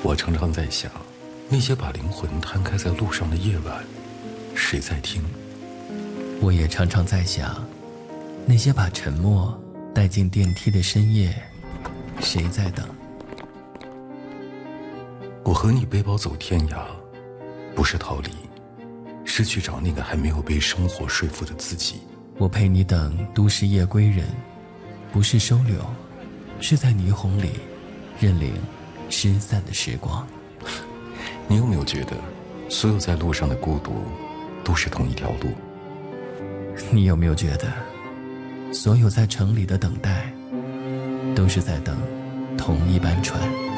我常常在想，那些把灵魂摊开在路上的夜晚，谁在听？ 我也常常在想，那些把沉默带进电梯的深夜，谁在等？ 我和你背包走天涯，不是逃离，是去找那个还没有被生活说服的自己。 我陪你等都市夜归人，不是收留，是在霓虹里认领失散的时光。 你有没有觉得，所有在路上的孤独，都是同一条路？ 你有没有觉得，所有在城里的等待，都是在等同一班船？